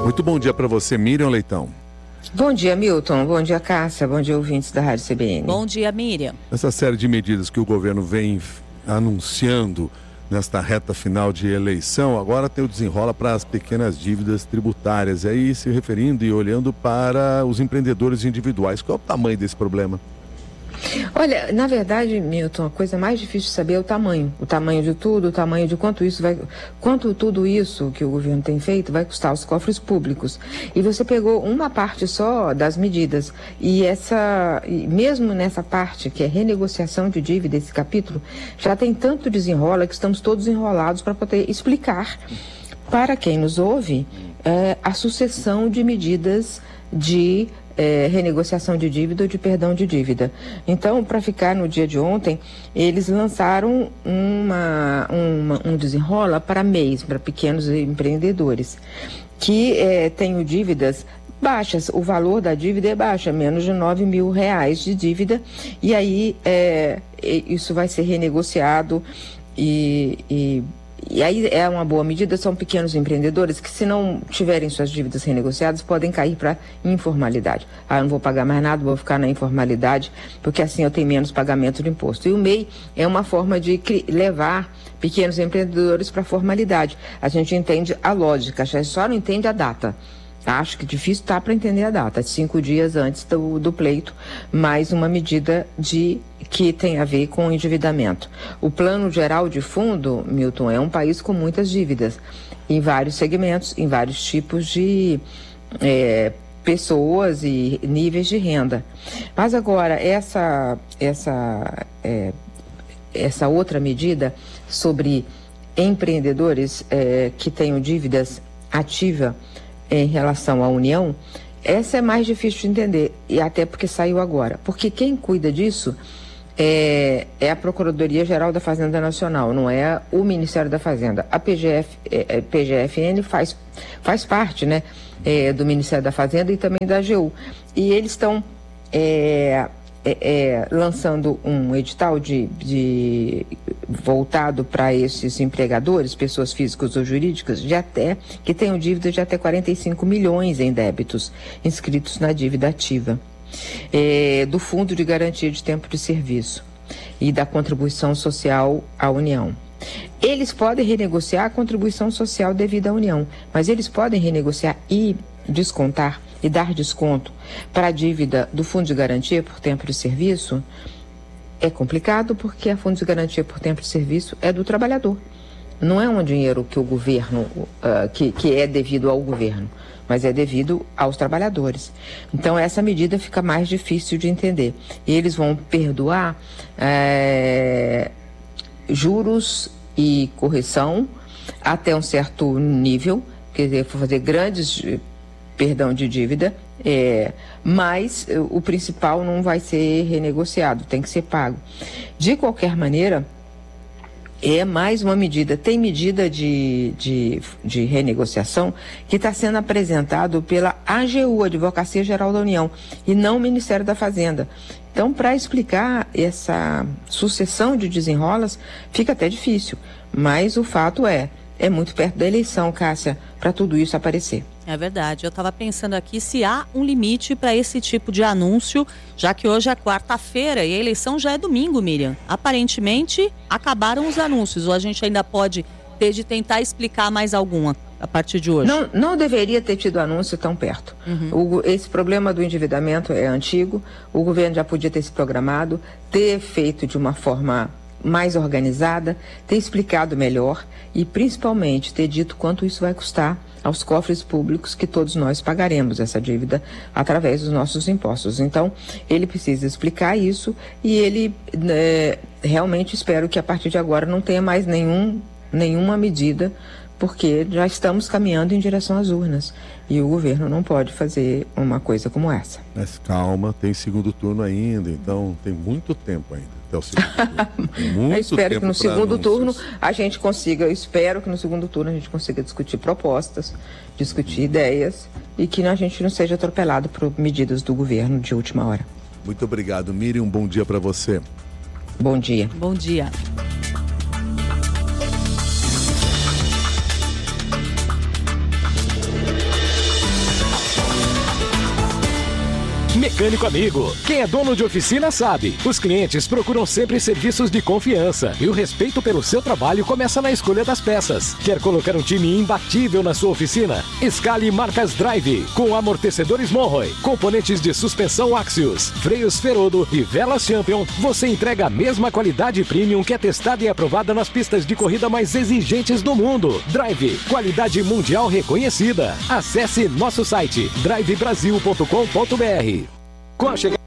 Muito bom dia para você, Miriam Leitão. Bom dia, Milton. Bom dia, Cássia. Bom dia, ouvintes da Rádio CBN. Bom dia, Miriam. Essa série de medidas que o governo vem anunciando nesta reta final de eleição, agora tem o desenrola para as pequenas dívidas tributárias. E aí, se referindo e olhando para os empreendedores individuais, qual é o tamanho desse problema? Olha, na verdade, Milton, a coisa mais difícil de saber é o tamanho de tudo, o tamanho de quanto tudo isso que o governo tem feito vai custar aos cofres públicos. E você pegou uma parte só das medidas e mesmo nessa parte que é renegociação de dívida, esse capítulo já tem tanto desenrola que estamos todos enrolados para poder explicar para quem nos ouve a sucessão de medidas de renegociação de dívida ou de perdão de dívida. Então, para ficar no dia de ontem, eles lançaram um desenrola para MEIs, para pequenos empreendedores, que têm dívidas baixas. O valor da dívida é baixa, menos de R$9 mil de dívida, e aí isso vai ser renegociado e aí é uma boa medida. São pequenos empreendedores que, se não tiverem suas dívidas renegociadas, podem cair para informalidade. Eu não vou pagar mais nada, vou ficar na informalidade, porque assim eu tenho menos pagamento de imposto. E o MEI é uma forma de levar pequenos empreendedores para a formalidade. A gente entende a lógica, só não entende a data. Acho que difícil está para entender a data, 5 dias antes do pleito, mais uma medida que tem a ver com o endividamento. O Plano Geral de Fundo, Milton, é um país com muitas dívidas, em vários segmentos, em vários tipos de pessoas e níveis de renda. Mas agora, essa outra medida sobre empreendedores que tenham dívidas ativas em relação à União, essa é mais difícil de entender, e até porque saiu agora. Porque quem cuida disso é a Procuradoria-Geral da Fazenda Nacional, não é o Ministério da Fazenda. A PGFN faz parte, né, do Ministério da Fazenda e também da AGU. E eles estão lançando um edital voltado para esses empregadores, pessoas físicas ou jurídicas, que tenham dívidas de até 45 milhões em débitos inscritos na dívida ativa, do Fundo de Garantia de Tempo de Serviço e da contribuição social à União. Eles podem renegociar a contribuição social devida à União, mas eles podem renegociar e descontar e dar desconto para a dívida do Fundo de Garantia por Tempo de Serviço. É complicado porque a Fundo de Garantia por Tempo de Serviço é do trabalhador. Não é um dinheiro que o governo, que é devido ao governo, mas é devido aos trabalhadores. Então essa medida fica mais difícil de entender. E eles vão perdoar juros e correção até um certo nível, quer dizer, fazer grandes perdão de dívida, mas o principal não vai ser renegociado, tem que ser pago. De qualquer maneira, é mais uma medida. Tem medida de renegociação que está sendo apresentado pela AGU, Advocacia Geral da União, e não o Ministério da Fazenda. Então, para explicar essa sucessão de desenrolas, fica até difícil, mas o fato é muito perto da eleição, Cássia, para tudo isso aparecer. É verdade. Eu estava pensando aqui se há um limite para esse tipo de anúncio, já que hoje é quarta-feira e a eleição já é domingo, Miriam. Aparentemente, acabaram os anúncios, ou a gente ainda pode ter de tentar explicar mais alguma a partir de hoje? Não deveria ter tido anúncio tão perto. Esse problema do endividamento é antigo, o governo já podia ter se programado, ter feito de uma forma mais organizada, ter explicado melhor e principalmente ter dito quanto isso vai custar aos cofres públicos, que todos nós pagaremos essa dívida através dos nossos impostos. Então, ele precisa explicar isso e ele realmente espero que a partir de agora não tenha mais nenhuma medida, porque já estamos caminhando em direção às urnas e o governo não pode fazer uma coisa como essa. Mas calma, tem segundo turno ainda, então tem muito tempo ainda até o segundo turno. Espero que no segundo turno a gente consiga discutir propostas, discutir ideias e que a gente não seja atropelado por medidas do governo de última hora. Muito obrigado, Miriam. Um bom dia para você. Bom dia. Bom dia. Mecânico Amigo. Quem é dono de oficina sabe. Os clientes procuram sempre serviços de confiança e o respeito pelo seu trabalho começa na escolha das peças. Quer colocar um time imbatível na sua oficina? Escale marcas Drive, com amortecedores Monroe, componentes de suspensão Axios, freios Ferodo e velas Champion. Você entrega a mesma qualidade premium que é testada e aprovada nas pistas de corrida mais exigentes do mundo. Drive, qualidade mundial reconhecida. Acesse nosso site drivebrasil.com.br. Com a chegada